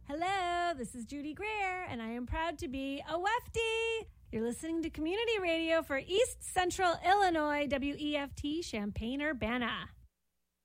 Hello, this is Judy Greer, and I am proud to be a Wefty. You're listening to Community Radio for East Central Illinois, WEFT Champaign-Urbana.